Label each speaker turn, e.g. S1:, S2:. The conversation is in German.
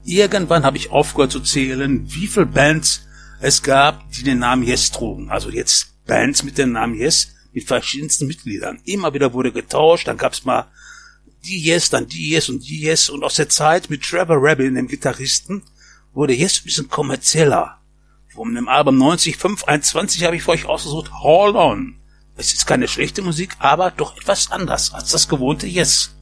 S1: Irgendwann habe ich aufgehört zu zählen, wie viele Bands es gab, die den Namen Yes trugen. Also jetzt Bands mit dem Namen Yes, mit verschiedensten Mitgliedern. Immer wieder wurde getauscht, dann gab's mal die Yes, dann die Yes und die Yes. Und aus der Zeit mit Trevor Rabin, dem Gitarristen, wurde Yes ein bisschen kommerzieller. Von dem Album 90-5-21 habe ich für euch ausgesucht, Hold On. Es ist keine schlechte Musik, aber doch etwas anders als das gewohnte Yes.